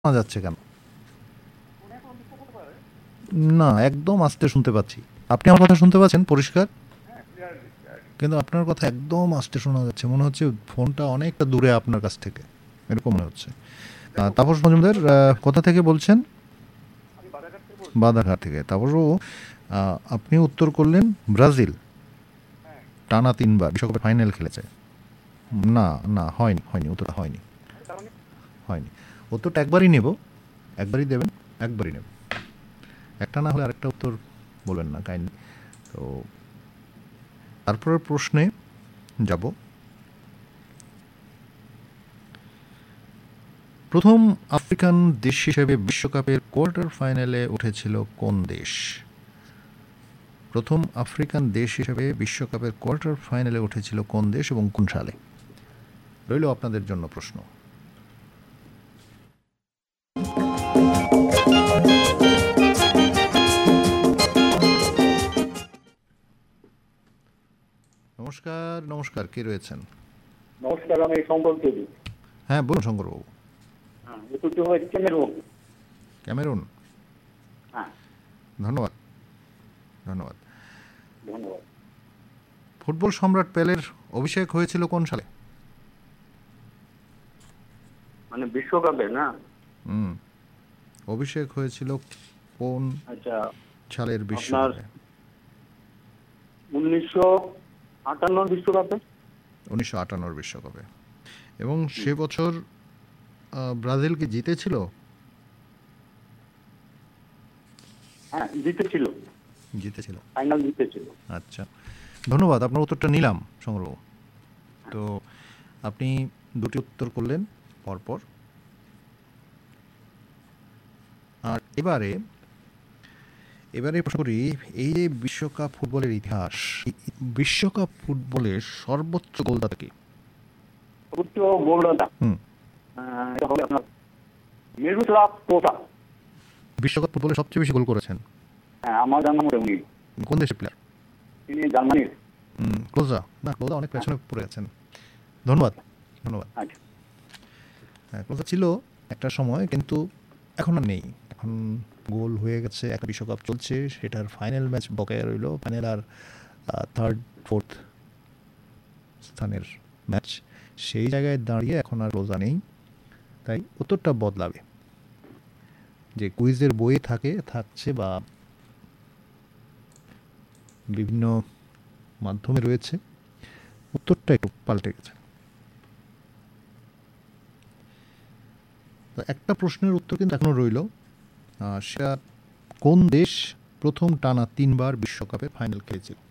শোনা যাচ্ছে কেন? না, একদম আস্তে শুনতে পাচ্ছি। আপনি আমার কথা শুনতে পাচ্ছেন পরিষ্কার? কিন্তু আপনার কথা একদম আস্তে শোনা যাচ্ছে, মনে হচ্ছে ফোনটা অনেকটা দূরে আপনার কাছ থেকে, এরকম মনে হচ্ছে। তাপস মজুমদার, কোথা থেকে বলছেন? বাদাঘাট থেকে। তাপসবাবু, আপনি উত্তর করলেন ব্রাজিল টানা 3বার বিশ্বকাপে ফাইনাল খেলেছে। না না, হয়নি হয়নি, উত্তরটা হয়নি হয়নি। উত্তরটা একবারই নেব, একবারই দেবেন, একবারই নেব। একটা না হলে আরেকটা উত্তর বলবেন না কাইন্ডলি। তো তারপরের প্রশ্নে যাব। প্রথম আফ্রিকান দেশ হিসেবে বিশ্বকাপের কোয়ার্টার ফাইনালে উঠেছিল কোন দেশ? প্রথম আফ্রিকান দেশ হিসেবে বিশ্বকাপের কোয়ার্টার ফাইনালে উঠেছিল কোন দেশ এবং কোন সালে? রইল আপনাদের জন্য প্রশ্ন। নমস্কার, নমস্কার, কে রয়েছেন? নমস্কার, আমি শঙ্কর দেবী। হ্যাঁ, বলুন শঙ্করবাবু। এটুকু হয় ক্যামেরুন। ক্যামেরুন? হ্যাঁ, ধন্যবাদ, ধন্যবাদ। ধন্যবাদ। ফুটবল সম্রাট পেলের অভিষেক হয়েছিল কোন সালে? মানে বিশ্বকাপে না? অভিষেক হয়েছিল কোন আচ্ছা, সালের আপনার বিশ্বকাপে? 1958 বিশ্বকাপে। 1958 বিশ্বকাপে। এবং সে বছর ব্রাজিল কি জিতেছিল? হ্যাঁ, জিতেছিল, জিতেছিল। ফাইনাল জিতেছিল। আচ্ছা, ধন্যবাদ, আপনার উত্তরটা নিলাম সংগ্রহ। তো আপনি দুটি উত্তর করলেন পরপর। আর এবারে প্রশ্ন করি, এই যে বিশ্বকাপ ফুটবলের ইতিহাস, বিশ্বকাপ ফুটবলের সর্বোচ্চ গোলদাতা কি? সর্বোচ্চ গোলদাতা এটা হবে আপনার মিরোস্লাভ ক্লোজা। বিশ্বকাপ ফুটবলে সবচেয়ে বেশি গোল করেছেন? হ্যাঁ, আমার জানা মতে উনি। কোন দেশের প্লেয়ার? তিনি জার্মানির। ক্লোজা? না, ক্লোজা অনেক পেছনে পড়ে আছেন। ধন্যবাদ, ধন্যবাদ। আচ্ছা, হ্যাঁ, ক্লোজা ছিল একটা সময়, কিন্তু এখন আর নেই। এখন গোল হয়ে গেছে, একটা বিশ্বকাপ চলছে, সেটার ফাইনাল ম্যাচ বকেয়া রইল। ফাইনাল আর থার্ড ফোর্থ স্থানের ম্যাচ, সেই জায়গায় দাঁড়িয়ে এখন আর ক্লোজা নেই। তাই উত্তরটা বদলাবে, যে কুইজের বইয়ে থাকছে বা বিভিন্ন মাধ্যমে রয়েছে, উত্তরটা একটু পাল্টে গেছে। তো একটা প্রশ্নের উত্তর কিন্তু এখনো রইল, সেটা কোন দেশ প্রথম টানা 3বার বিশ্বকাপে ফাইনাল খেলেছিল?